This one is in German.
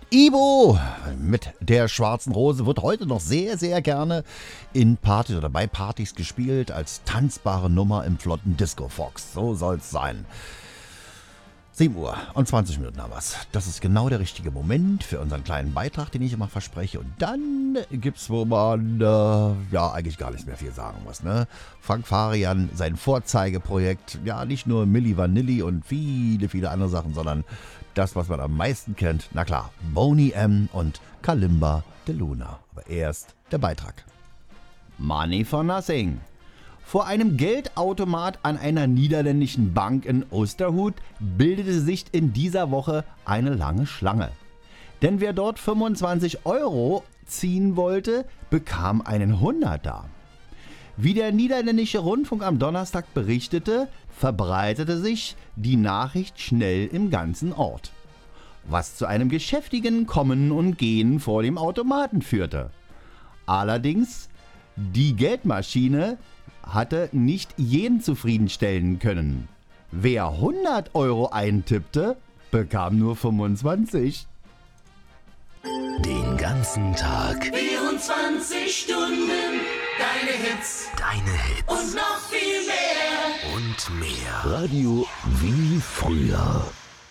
Ibo mit der schwarzen Rose wird heute noch sehr, sehr gerne in Partys oder bei Partys gespielt als tanzbare Nummer im flotten Disco Fox. So soll's sein. 7 Uhr und 20 Minuten haben wir's. Das ist genau der richtige Moment für unseren kleinen Beitrag, den ich immer verspreche. Und dann gibt's, wo man eigentlich gar nicht mehr viel sagen muss. Ne? Frank Farian, sein Vorzeigeprojekt, ja nicht nur Milli Vanilli und viele, viele andere Sachen, sondern das, was man am meisten kennt, na klar, Boney M. und Kalimba de Luna. Aber erst der Beitrag. Money for Nothing. Vor einem Geldautomat an einer niederländischen Bank in Oosterhout bildete sich in dieser Woche eine lange Schlange. Denn wer dort 25 € ziehen wollte, bekam einen Hunderter. Wie der niederländische Rundfunk am Donnerstag berichtete, verbreitete sich die Nachricht schnell im ganzen Ort, was zu einem geschäftigen Kommen und Gehen vor dem Automaten führte. Allerdings, die Geldmaschine hatte nicht jeden zufriedenstellen können. Wer 100 € eintippte, bekam nur 25. Den ganzen Tag. 24 Stunden. Deine Hits. Und noch viel mehr. Und mehr. Radio wie früher.